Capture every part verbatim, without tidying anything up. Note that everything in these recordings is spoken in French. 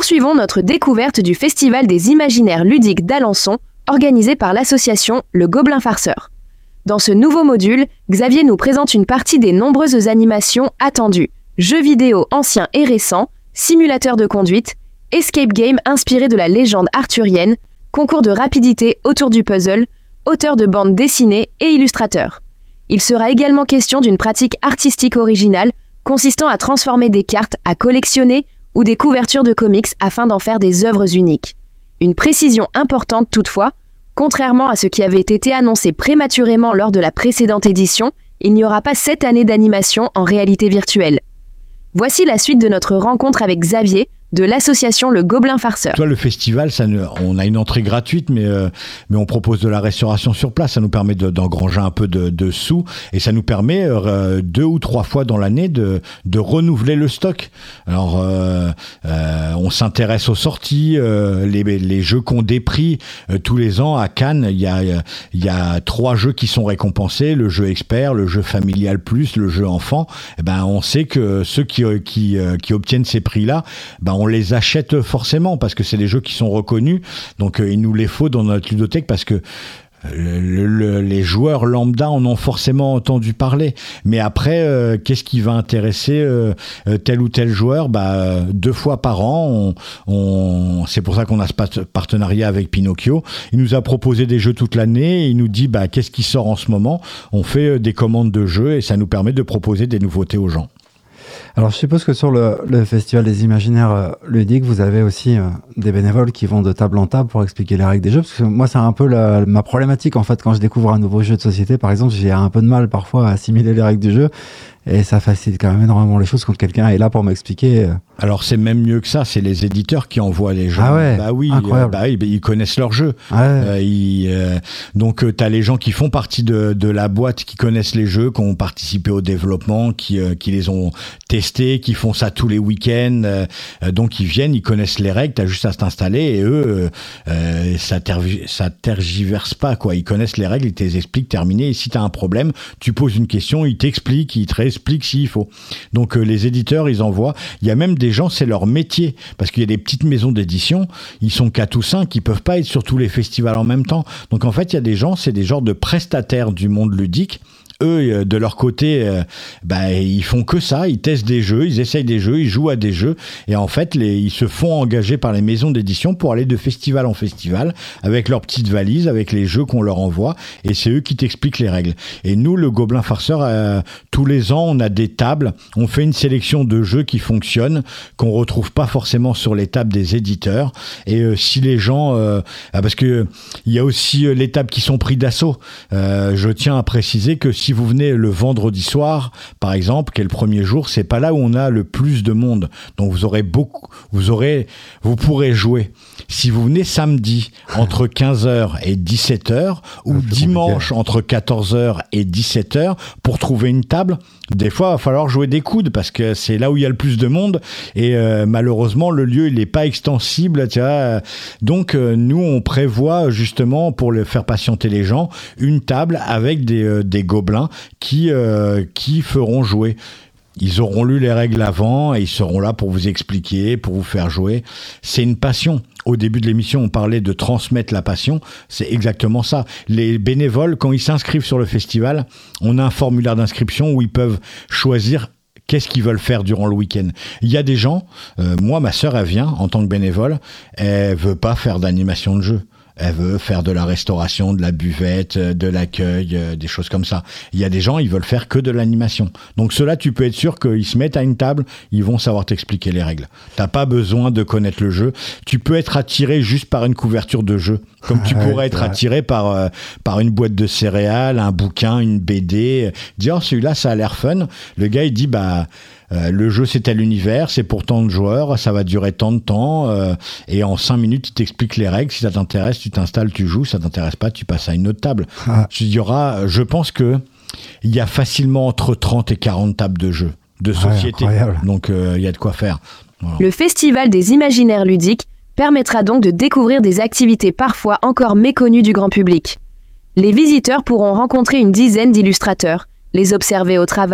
Poursuivons notre découverte du Festival des imaginaires ludiques d'Alençon, organisé par l'association Le Gobelin Farceur. Dans ce nouveau module, Xavier nous présente une partie des nombreuses animations attendues. Jeux vidéo anciens et récents, simulateurs de conduite, escape game inspiré de la légende arthurienne, concours de rapidité autour du puzzle, auteur de bandes dessinées et illustrateur. Il sera également question d'une pratique artistique originale consistant à transformer des cartes à collectionner ou des couvertures de comics afin d'en faire des œuvres uniques. Une précision importante toutefois, contrairement à ce qui avait été annoncé prématurément lors de la précédente édition, il n'y aura pas cette année d'animation en réalité virtuelle. Voici la suite de notre rencontre avec Xavier, de l'association Le Gobelin Farceur. Toi, le festival, ça ne, on a une entrée gratuite, mais, euh, mais on propose de la restauration sur place. Ça nous permet de, d'engranger un peu de, de sous et ça nous permet euh, deux ou trois fois dans l'année de, de renouveler le stock. Alors, euh, euh, on s'intéresse aux sorties, euh, les, les jeux qu'on déprime euh, tous les ans à Cannes. Il y a, il y a trois jeux qui sont récompensés, le jeu expert, le jeu familial plus, le jeu enfant. Et ben, on sait que ceux qui, qui, qui obtiennent ces prix-là, ben, on les achète forcément parce que c'est des jeux qui sont reconnus, donc euh, il nous les faut dans notre ludothèque parce que le, le, les joueurs lambda en ont forcément entendu parler, mais après euh, qu'est-ce qui va intéresser euh, tel ou tel joueur? Bah, deux fois par an on, on, c'est pour ça qu'on a ce partenariat avec Pinocchio. Il nous a proposé des jeux toute l'année et il nous dit bah, qu'est-ce qui sort en ce moment. On fait des commandes de jeux et ça nous permet de proposer des nouveautés aux gens. Alors, je suppose que sur le, le Festival des imaginaires euh, ludiques, vous avez aussi euh, des bénévoles qui vont de table en table pour expliquer les règles des jeux. Parce que moi, c'est un peu la, ma problématique, en fait. Quand je découvre un nouveau jeu de société, par exemple, j'ai un peu de mal parfois à assimiler les règles du jeu. Et ça facilite quand même énormément les choses quand quelqu'un est là pour m'expliquer. Alors c'est même mieux que ça, c'est les éditeurs qui envoient les jeux. Ah ouais, bah oui, incroyable. Euh, bah oui, ils connaissent leur jeu. Ah ouais. Euh, ils, euh, donc euh, t'as les gens qui font partie de, de la boîte, qui connaissent les jeux, qui ont participé au développement, qui, euh, qui les ont testés, qui font ça tous les week-ends. Euh, donc ils viennent, ils connaissent les règles, t'as juste à t'installer et eux, euh, ça, tergi- ça tergiverse pas quoi. Ils connaissent les règles, ils te les expliquent, terminé. Et si t'as un problème, tu poses une question, ils t'expliquent, ils te réexpliquent s'il faut. Donc euh, les éditeurs, ils envoient. Il y a même des gens, c'est leur métier, parce qu'il y a des petites maisons d'édition, ils sont quatre ou cinq, ils peuvent pas être sur tous les festivals en même temps. Donc en fait, il y a des gens, c'est des genres de prestataires du monde ludique. Eux, de leur côté, euh, bah, ils font que ça, ils testent des jeux, ils essayent des jeux, ils jouent à des jeux, et en fait, les, ils se font engager par les maisons d'édition pour aller de festival en festival, avec leurs petites valises, avec les jeux qu'on leur envoie, et c'est eux qui t'expliquent les règles. Et nous, le Gobelin Farceur, euh, tous les ans, on a des tables, on fait une sélection de jeux qui fonctionnent, qu'on retrouve pas forcément sur les tables des éditeurs, et euh, si les gens... Euh, parce que il y a aussi euh, les tables qui sont pris d'assaut. Euh, je tiens à préciser que si vous venez le vendredi soir, par exemple, qui est le premier jour, c'est pas là où on a le plus de monde. Donc vous aurez beaucoup, vous aurez, vous pourrez jouer. Si vous venez samedi entre quinze heures et dix-sept heures ou ah, dimanche compliqué. Entre quatorze heures et dix-sept heures pour trouver une table, des fois il va falloir jouer des coudes parce que c'est là où il y a le plus de monde et euh, malheureusement le lieu il n'est pas extensible, tu vois. Donc euh, nous on prévoit justement pour le faire patienter les gens une table avec des, euh, des gobelins qui, euh, qui feront jouer. Ils auront lu les règles avant et ils seront là pour vous expliquer, pour vous faire jouer. C'est une passion. Au début de l'émission, on parlait de transmettre la passion. C'est exactement ça. Les bénévoles, quand ils s'inscrivent sur le festival, on a un formulaire d'inscription où ils peuvent choisir qu'est-ce qu'ils veulent faire durant le week-end. Il y a des gens, euh, moi, ma sœur, elle vient en tant que bénévole, elle veut pas faire d'animation de jeu. Elle veut faire de la restauration, de la buvette, de l'accueil, euh, des choses comme ça. Il y a des gens, ils veulent faire que de l'animation. Donc ceux-là, tu peux être sûr qu'ils se mettent à une table, ils vont savoir t'expliquer les règles. T'as pas besoin de connaître le jeu. Tu peux être attiré juste par une couverture de jeu. Comme tu pourrais ouais, être vrai. attiré par, euh, par une boîte de céréales, un bouquin, une B D. Dire, oh, celui-là, ça a l'air fun. Le gars, il dit, bah... Euh, le jeu c'est tel univers, c'est pour tant de joueurs, ça va durer tant de temps euh, et en cinq minutes il t'explique les règles. Si ça t'intéresse, tu t'installes, tu joues. Si ça t'intéresse pas, tu passes à une autre table. Ah. Il y aura, je pense que il y a facilement entre trente et quarante tables de jeux de société. Ouais, donc il euh, y a de quoi faire. Voilà. Le Festival des imaginaires ludiques permettra donc de découvrir des activités parfois encore méconnues du grand public. Les visiteurs pourront rencontrer une dizaine d'illustrateurs, les observer au travail,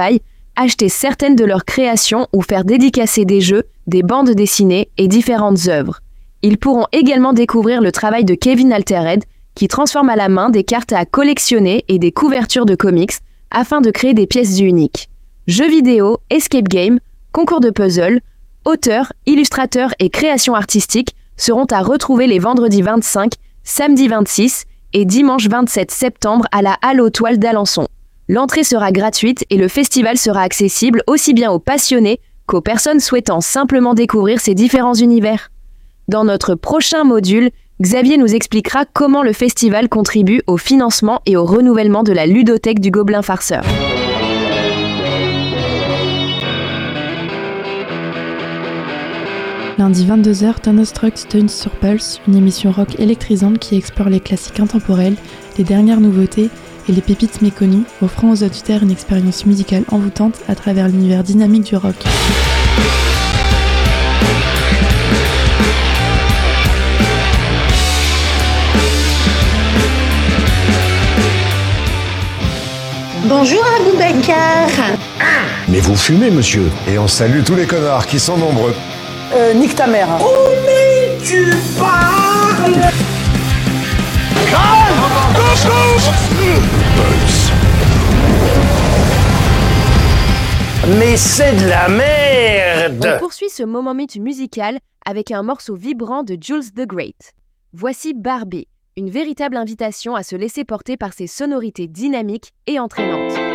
acheter certaines de leurs créations ou faire dédicacer des jeux, des bandes dessinées et différentes œuvres. Ils pourront également découvrir le travail de Kevin Altered, qui transforme à la main des cartes à collectionner et des couvertures de comics afin de créer des pièces uniques. Jeux vidéo, escape game, concours de puzzle, auteurs, illustrateurs et créations artistiques seront à retrouver les vendredis vingt-cinq, samedi vingt-six et dimanche vingt-sept septembre à la Halle aux Toiles d'Alençon. L'entrée sera gratuite et le festival sera accessible aussi bien aux passionnés qu'aux personnes souhaitant simplement découvrir ces différents univers. Dans notre prochain module, Xavier nous expliquera comment le festival contribue au financement et au renouvellement de la ludothèque du Gobelin Farceur. Lundi vingt-deux heures, Thunderstruck Tunes sur Pulse, une émission rock électrisante qui explore les classiques intemporels, les dernières nouveautés et les pépites méconnues, offrant aux auditeurs une expérience musicale envoûtante à travers l'univers dynamique du rock. Bonjour Aboubacar. Mais vous fumez, monsieur. Et on salue tous les connards qui sont nombreux. Euh, nique ta mère. Oh, mais tu parles. Mais c'est de la merde. On poursuit ce moment mythe musical avec un morceau vibrant de Jules the Great. Voici Barbie, une véritable invitation à se laisser porter par ses sonorités dynamiques et entraînantes.